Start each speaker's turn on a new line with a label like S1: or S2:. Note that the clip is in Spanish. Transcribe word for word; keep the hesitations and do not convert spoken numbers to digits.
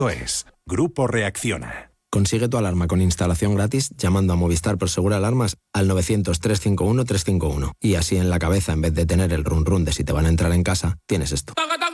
S1: Es Grupo Reacciona.
S2: Consigue tu alarma con instalación gratis llamando a Movistar Prosegur Alarmas al novecientos, trescientos cincuenta y uno, trescientos cincuenta y uno. Y así en la cabeza, en vez de tener el run run de si te van a entrar en casa, tienes esto.